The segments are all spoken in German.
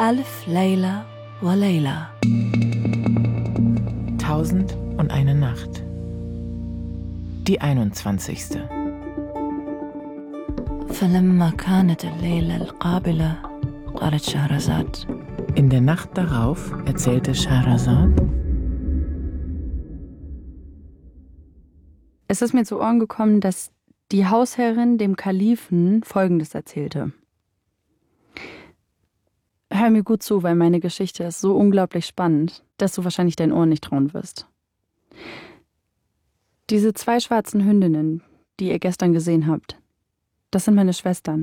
ألف ليلة وليلة. 1001 Nacht. Die 21. فلما كانت الليلة القابلة قالت شهرزاد. In der Nacht darauf erzählte Schahrazad: Es ist mir zu Ohren gekommen, dass die Hausherrin dem Kalifen Folgendes erzählte. Hör mir gut zu, weil meine Geschichte ist so unglaublich spannend, dass du wahrscheinlich deinen Ohren nicht trauen wirst. Diese 2 schwarzen Hündinnen, die ihr gestern gesehen habt, das sind meine Schwestern.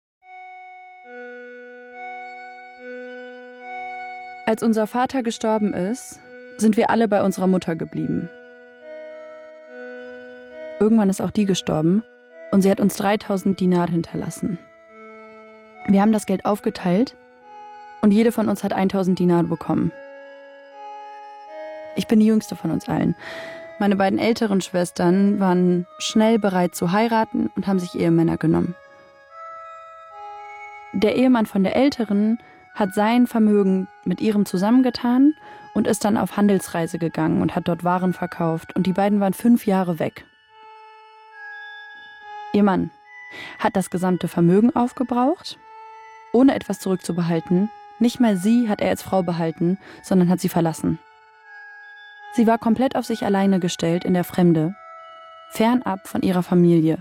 Als unser Vater gestorben ist, sind wir alle bei unserer Mutter geblieben. Irgendwann ist auch die gestorben und sie hat uns 3000 Dinar hinterlassen. Wir haben das Geld aufgeteilt und jede von uns hat 1000 Dinar bekommen. Ich bin die jüngste von uns allen. Meine beiden älteren Schwestern waren schnell bereit zu heiraten und haben sich Ehemänner genommen. Der Ehemann von der Älteren hat sein Vermögen mit ihrem zusammengetan und ist dann auf Handelsreise gegangen und hat dort Waren verkauft. Und die beiden waren 5 Jahre weg. Ihr Mann hat das gesamte Vermögen aufgebraucht, ohne etwas zurückzubehalten. Nicht mal sie hat er als Frau behalten, sondern hat sie verlassen. Sie war komplett auf sich alleine gestellt in der Fremde, fernab von ihrer Familie.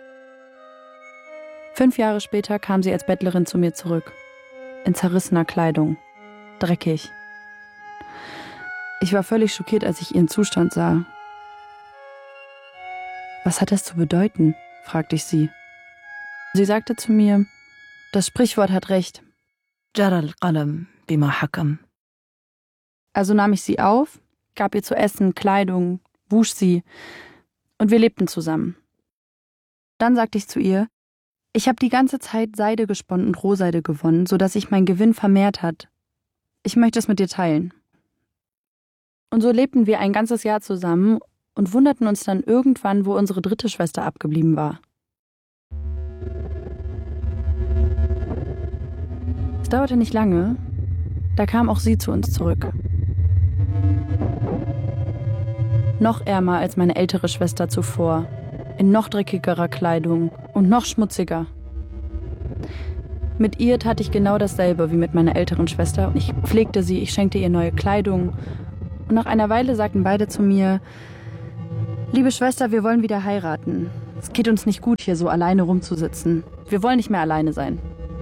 5 Jahre später kam sie als Bettlerin zu mir zurück, in zerrissener Kleidung, dreckig. Ich war völlig schockiert, als ich ihren Zustand sah. Was hat das zu bedeuten? Fragte ich sie. Sie sagte zu mir, das Sprichwort hat recht. جرى القلم بما حكم. Also nahm ich sie auf, gab ihr zu essen, Kleidung, wusch sie und wir lebten zusammen. Dann sagte ich zu ihr, ich habe die ganze Zeit Seide gesponnen und Rohseide gewonnen, sodass sich mein Gewinn vermehrt hat. Ich möchte es mit dir teilen. Und so lebten wir ein ganzes Jahr zusammen und wunderten uns dann irgendwann, wo unsere 3. Schwester abgeblieben war. Es dauerte nicht lange, da kam auch sie zu uns zurück. Noch ärmer als meine ältere Schwester zuvor, in noch dreckigerer Kleidung und noch schmutziger. Mit ihr tat ich genau dasselbe wie mit meiner älteren Schwester. Ich pflegte sie, ich schenkte ihr neue Kleidung. Und nach einer Weile sagten beide zu mir, liebe Schwester, wir wollen wieder heiraten. Es geht uns nicht gut, hier so alleine rumzusitzen. Wir wollen nicht mehr alleine sein.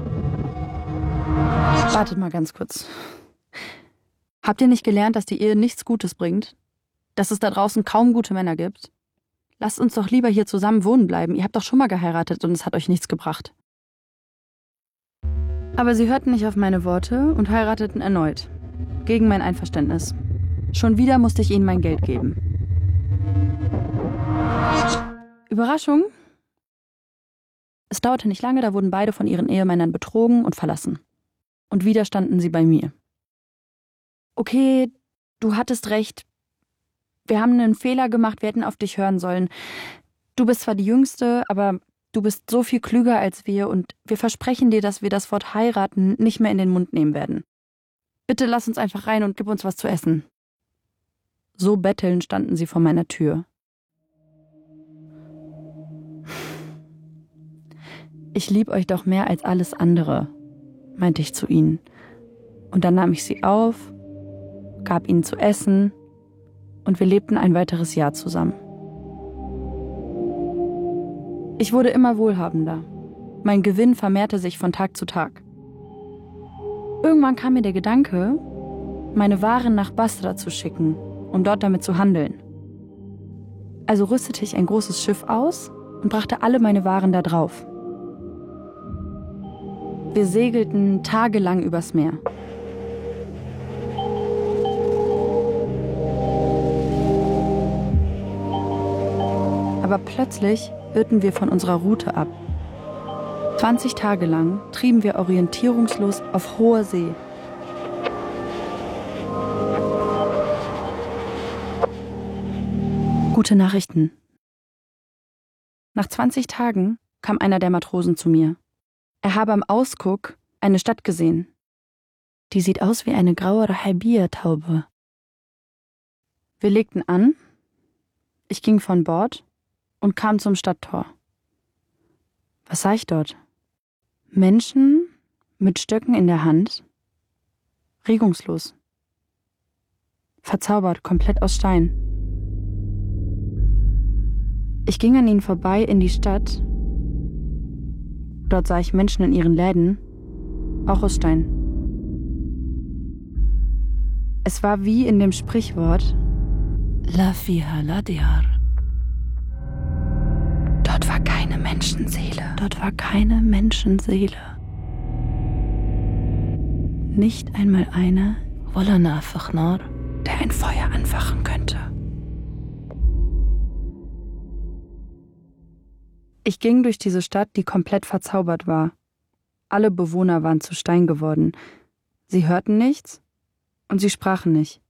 Wartet mal ganz kurz. Habt ihr nicht gelernt, dass die Ehe nichts Gutes bringt? Dass es da draußen kaum gute Männer gibt? Lasst uns doch lieber hier zusammen wohnen bleiben. Ihr habt doch schon mal geheiratet und es hat euch nichts gebracht. Aber sie hörten nicht auf meine Worte und heirateten erneut. Gegen mein Einverständnis. Schon wieder musste ich ihnen mein Geld geben. Überraschung? Es dauerte nicht lange, da wurden beide von ihren Ehemännern betrogen und verlassen. Und wieder standen sie bei mir. Okay, du hattest recht. Wir haben einen Fehler gemacht, wir hätten auf dich hören sollen. Du bist zwar die Jüngste, aber du bist so viel klüger als wir und wir versprechen dir, dass wir das Wort heiraten nicht mehr in den Mund nehmen werden. Bitte lass uns einfach rein und gib uns was zu essen. So bettelnd standen sie vor meiner Tür. Ich lieb euch doch mehr als alles andere, meinte ich zu ihnen. Und dann nahm ich sie auf, gab ihnen zu essen und wir lebten ein weiteres Jahr zusammen. Ich wurde immer wohlhabender. Mein Gewinn vermehrte sich von Tag zu Tag. Irgendwann kam mir der Gedanke, meine Waren nach Basra zu schicken, um dort damit zu handeln. Also rüstete ich ein großes Schiff aus und brachte alle meine Waren da drauf. Wir segelten tagelang übers Meer. Aber plötzlich irrten wir von unserer Route ab. 20 Tage lang trieben wir orientierungslos auf hoher See. Gute Nachrichten. Nach 20 Tagen kam einer der Matrosen zu mir. Er habe am Ausguck eine Stadt gesehen. Die sieht aus wie eine graue Rahabia-Taube. Wir legten an, ich ging von Bord und kam zum Stadttor. Was sah ich dort? Menschen mit Stöcken in der Hand, regungslos, verzaubert, komplett aus Stein. Ich ging an ihnen vorbei in die Stadt. Dort sah ich Menschen in ihren Läden, auch aus Stein. Es war wie in dem Sprichwort La fiha la diyar. Dort war keine Menschenseele. Dort war keine Menschenseele. Nicht einmal eine, wala nafakh nar, der ein Feuer anfachen könnte. Ich ging durch diese Stadt, die komplett verzaubert war. Alle Bewohner waren zu Stein geworden. Sie hörten nichts und sie sprachen nicht.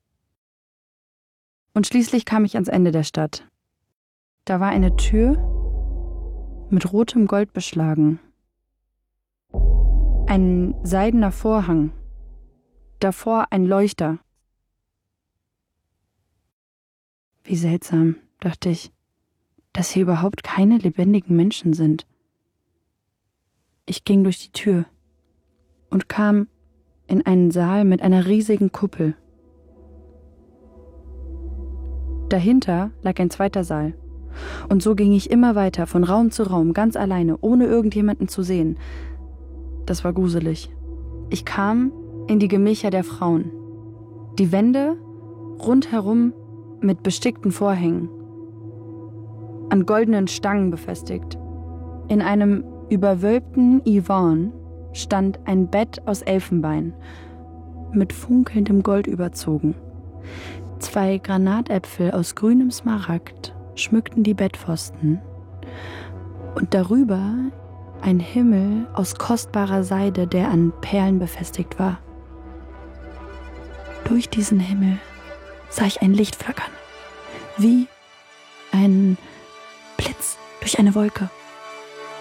Und schließlich kam ich ans Ende der Stadt. Da war eine Tür mit rotem Gold beschlagen. Ein seidener Vorhang. Davor ein Leuchter. Wie seltsam, dachte ich, dass hier überhaupt keine lebendigen Menschen sind. Ich ging durch die Tür und kam in einen Saal mit einer riesigen Kuppel. Dahinter lag ein zweiter Saal. Und so ging ich immer weiter, von Raum zu Raum, ganz alleine, ohne irgendjemanden zu sehen. Das war gruselig. Ich kam in die Gemächer der Frauen. Die Wände rundherum mit bestickten Vorhängen, an goldenen Stangen befestigt. In einem überwölbten Iwan stand ein Bett aus Elfenbein, mit funkelndem Gold überzogen. 2 Granatäpfel aus grünem Smaragd schmückten die Bettpfosten und darüber ein Himmel aus kostbarer Seide, der an Perlen befestigt war. Durch diesen Himmel sah ich ein Licht flackern, wie ein Blitz durch eine Wolke.